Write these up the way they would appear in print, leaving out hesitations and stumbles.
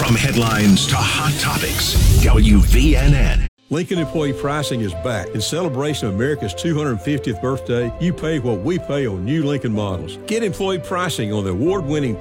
From headlines to hot topics, WVNN. Lincoln Employee Pricing is back. In celebration of America's 250th birthday, you pay what we pay on new Lincoln models. Get employee pricing on the award-winning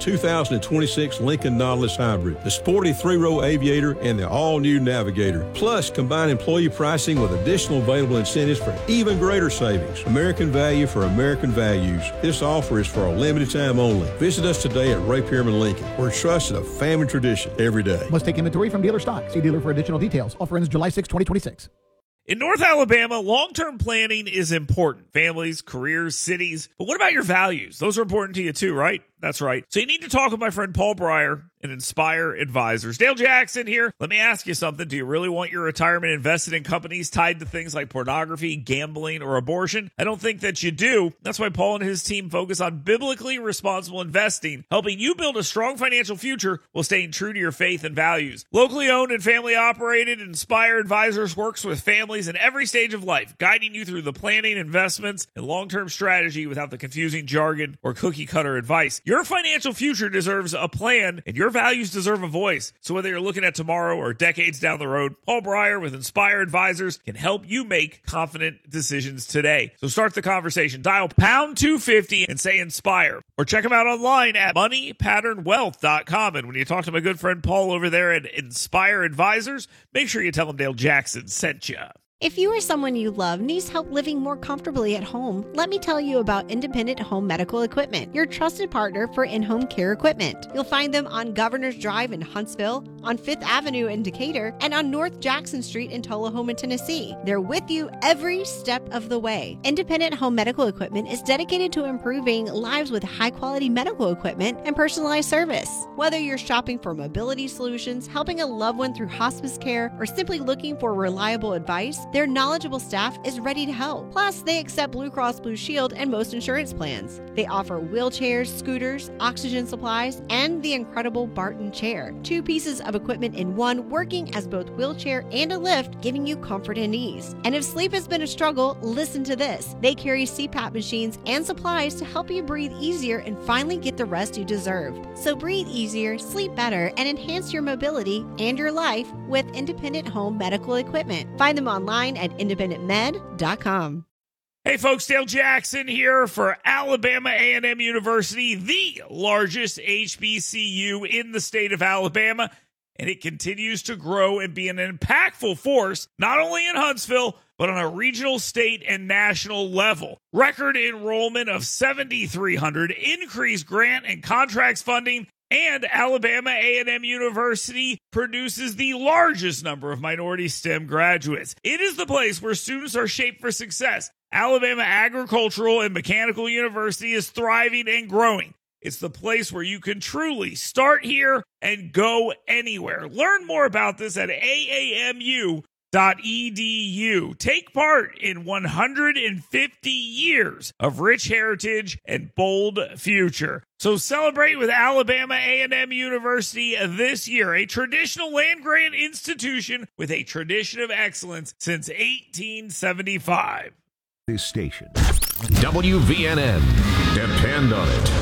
2026 Lincoln Nautilus Hybrid, the sporty three-row Aviator, and the all-new Navigator. Plus, combine employee pricing with additional available incentives for even greater savings. American value for American values. This offer is for a limited time only. Visit us today at Ray Pearman Lincoln. We're trusted a family tradition every day. Must take inventory from dealer stock. See dealer for additional details. Offer ends July 6, 2026. In North Alabama, long-term planning is important. Families, careers, cities. But what about your values? Those are important to you too, right? That's right. So you need to talk with my friend Paul Breyer and Inspire Advisors. Dale Jackson here. Let me ask you something. Do you really want your retirement invested in companies tied to things like pornography, gambling, or abortion? I don't think that you do. That's why Paul and his team focus on biblically responsible investing, helping you build a strong financial future while staying true to your faith and values. Locally owned and family operated, Inspire Advisors works with families in every stage of life, guiding you through the planning, investments, and long-term strategy without the confusing jargon or cookie-cutter advice. Your financial future deserves a plan, and your values deserve a voice. So whether you're looking at tomorrow or decades down the road, Paul Breyer with Inspire Advisors can help you make confident decisions today. So start the conversation. Dial pound 250 and say Inspire. Or check them out online at moneypatternwealth.com. And when you talk to my good friend Paul over there at Inspire Advisors, make sure you tell him Dale Jackson sent you. If you or someone you love needs help living more comfortably at home, let me tell you about Independent Home Medical Equipment, your trusted partner for in-home care equipment. You'll find them on Governor's Drive in Huntsville, on 5th Avenue in Decatur, and on North Jackson Street in Tullahoma, Tennessee. They're with you every step of the way. Independent Home Medical Equipment is dedicated to improving lives with high-quality medical equipment and personalized service. Whether you're shopping for mobility solutions, helping a loved one through hospice care, or simply looking for reliable advice, their knowledgeable staff is ready to help. Plus, they accept Blue Cross Blue Shield and most insurance plans. They offer wheelchairs, scooters, oxygen supplies, and the incredible Barton chair. 2 pieces of equipment in one, working as both wheelchair and a lift, giving you comfort and ease. And if sleep has been a struggle, listen to this. They carry CPAP machines and supplies to help you breathe easier and finally get the rest you deserve. So breathe easier, sleep better, and enhance your mobility and your life with Independent Home Medical Equipment. Find them online at independentmed.com. Hey folks, Dale Jackson here for Alabama A&M University, the largest HBCU in the state of Alabama, and it continues to grow and be an impactful force, not only in Huntsville, but on a regional, state, and national level. Record enrollment of 7,300, increased grant and contracts funding, and Alabama A&M University produces the largest number of minority STEM graduates. It is the place where students are shaped for success. Alabama Agricultural and Mechanical University is thriving and growing. It's the place where you can truly start here and go anywhere. Learn more about this at AAMU.edu. Take part in 150 years of rich heritage and bold future. So celebrate with Alabama A&M University this year, a traditional land-grant institution with a tradition of excellence since 1875. This station, WVNN. Depend on it.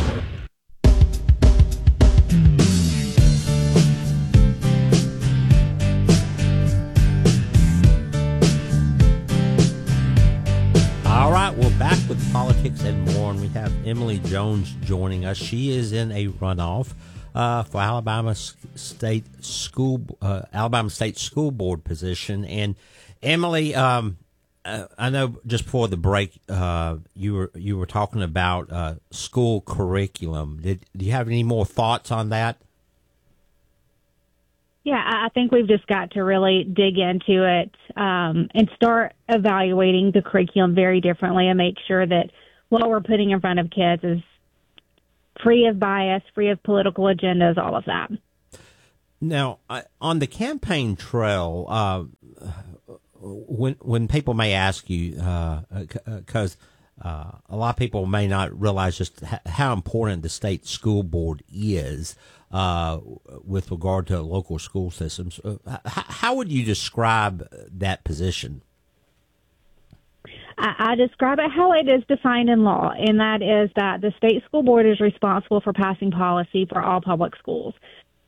All right, we're back with politics and more, and we have Emily Jones joining us. She is in a runoff for Alabama State School Board position. And Emily, I know just before the break, you were talking about school curriculum. Do you have any more thoughts on that? Yeah, I think we've just got to really dig into it and start evaluating the curriculum very differently and make sure that what we're putting in front of kids is free of bias, free of political agendas, all of that. Now, on the campaign trail, when people may ask you, because a lot of people may not realize just how important the state school board is with regard to local school systems. How would you describe that position? I describe it how it is defined in law, and that is that the state school board is responsible for passing policy for all public schools.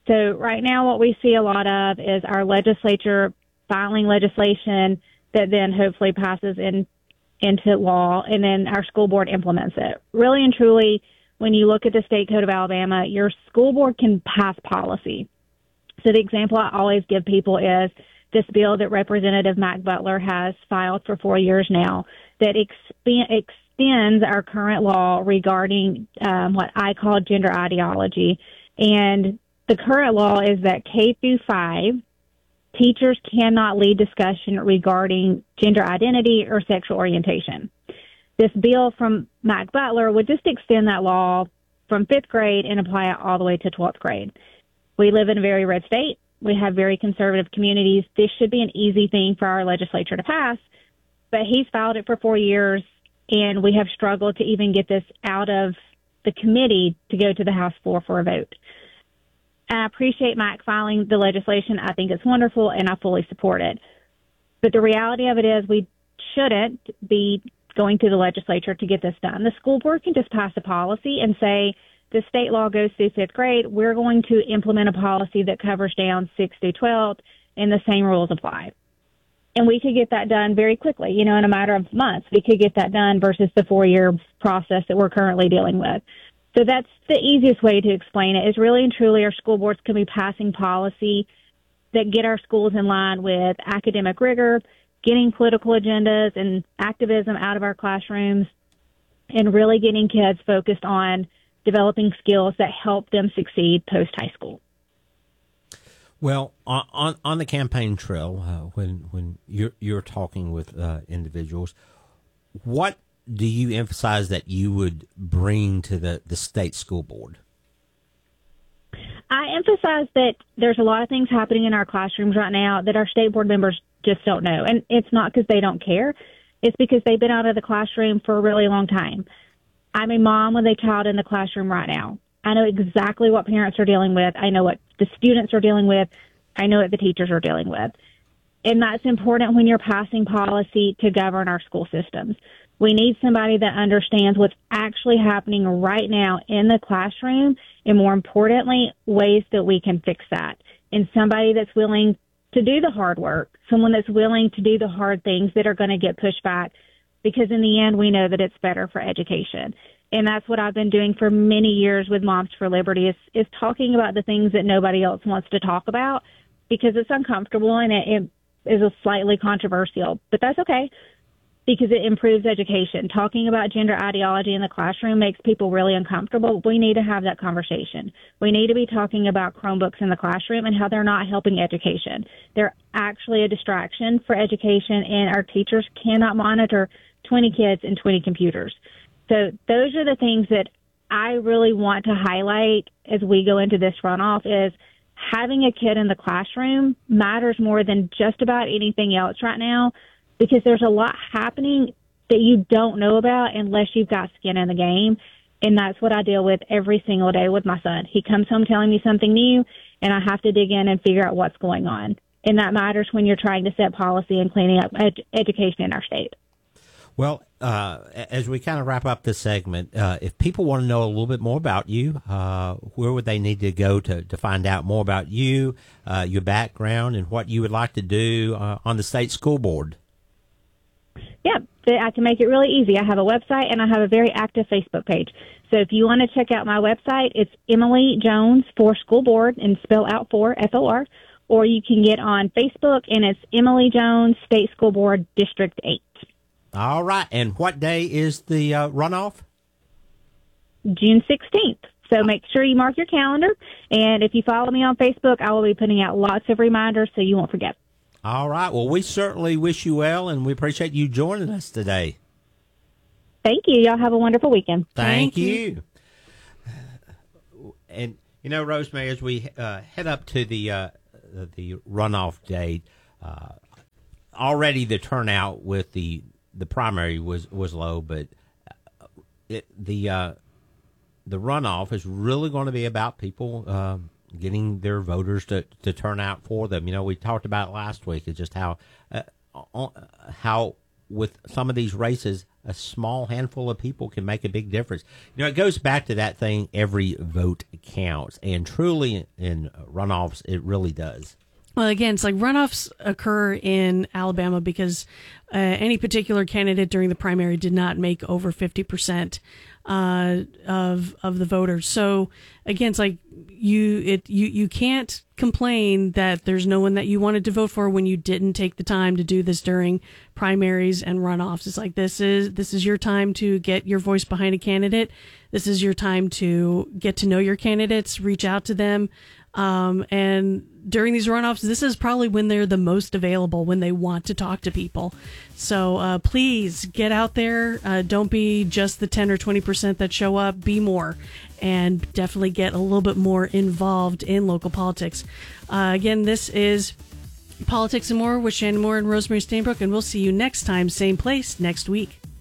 So right now what we see a lot of is our legislature filing legislation that then hopefully passes into law, and then our school board implements it. Really and truly, when you look at the State Code of Alabama, your school board can pass policy. So the example I always give people is this bill that Representative Mac Butler has filed for 4 years now that extends our current law regarding what I call gender ideology. And the current law is that K through 5, teachers cannot lead discussion regarding gender identity or sexual orientation. This bill from Mac Butler would just extend that law from 5th grade and apply it all the way to 12th grade. We live in a very red state. We have very conservative communities. This should be an easy thing for our legislature to pass, but he's filed it for 4 years, and we have struggled to even get this out of the committee to go to the House floor for a vote. I appreciate Mac filing the legislation. I think it's wonderful, and I fully support it. But the reality of it is we shouldn't be going to the legislature to get this done. The school board can just pass a policy and say, the state law goes through 5th grade. We're going to implement a policy that covers down 6th through 12th, and the same rules apply. And we could get that done very quickly, in a matter of months. We could get that done versus the 4-year process that we're currently dealing with. So that's the easiest way to explain it, is really and truly our school boards can be passing policy that get our schools in line with academic rigor, getting political agendas and activism out of our classrooms, and really getting kids focused on developing skills that help them succeed post-high school. Well, on the campaign trail, when you're talking with individuals, what do you emphasize that you would bring to the state school board? I emphasize that there's a lot of things happening in our classrooms right now that our state board members just don't know. And it's not because they don't care. It's because they've been out of the classroom for a really long time. I'm a mom with a child in the classroom right now. I know exactly what parents are dealing with. I know what the students are dealing with. I know what the teachers are dealing with. And that's important when you're passing policy to govern our school systems. We need somebody that understands what's actually happening right now in the classroom, and more importantly, ways that we can fix that. And somebody that's willing to do the hard work, someone that's willing to do the hard things that are going to get pushed back, because in the end, we know that it's better for education. And that's what I've been doing for many years with Moms for Liberty, is talking about the things that nobody else wants to talk about, because it's uncomfortable and it is a slightly controversial, but that's okay, because it improves education. Talking about gender ideology in the classroom makes people really uncomfortable. We need to have that conversation. We need to be talking about Chromebooks in the classroom and how they're not helping education. They're actually a distraction for education, and our teachers cannot monitor 20 kids and 20 computers. So those are the things that I really want to highlight as we go into this runoff, is having a kid in the classroom matters more than just about anything else right now, because there's a lot happening that you don't know about unless you've got skin in the game. And that's what I deal with every single day with my son. He comes home telling me something new, and I have to dig in and figure out what's going on. And that matters when you're trying to set policy and cleaning up education in our state. Well, as we kind of wrap up this segment, if people want to know a little bit more about you, where would they need to go to find out more about you, your background, and what you would like to do on the state school board? Yeah, I can make it really easy. I have a website, and I have a very active Facebook page. So if you want to check out my website, it's Emily Jones for School Board, and spell out for FOR, or you can get on Facebook, and it's Emily Jones State School Board District 8. All right. And what day is the runoff? June 16th. So make sure you mark your calendar. And if you follow me on Facebook, I will be putting out lots of reminders so you won't forget. All right. Well, we certainly wish you well, and we appreciate you joining us today. Thank you. Y'all have a wonderful weekend. Thank you. And, Rosemary, as we head up to the runoff date, already the turnout with the primary was low, but the runoff is really going to be about people getting their voters to turn out for them. We talked about last week, it's just how with some of these races, a small handful of people can make a big difference. It goes back to that thing, every vote counts. And truly in runoffs, it really does. Well, again, it's like runoffs occur in Alabama because any particular candidate during the primary did not make over 50% of the voters. So again, it's like you can't complain that there's no one that you wanted to vote for when you didn't take the time to do this during primaries and runoffs. It's like this is your time to get your voice behind a candidate. This is your time to get to know your candidates, reach out to them. And during these runoffs, this is probably when they're the most available, when they want to talk to people. So please get out there. Don't be just the 10 or 20% that show up. Be more, and definitely get a little bit more involved in local politics. Again, this is Politics and More with Shannon Moore and Rosemary Stainbrook, and we'll see you next time, same place, next week.